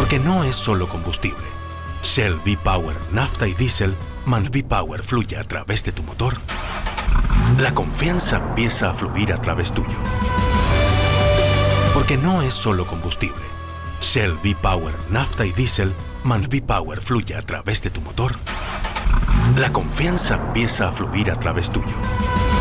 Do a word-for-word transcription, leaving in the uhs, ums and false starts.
Porque no es solo combustible. Shell V-Power Nafta y Diesel, más V-Power fluye a través de tu motor. La confianza empieza a fluir a través tuyo. Porque no es solo combustible. Shell V-Power Nafta y Diesel, más V-Power fluye a través de tu motor. La confianza empieza a fluir a través tuyo.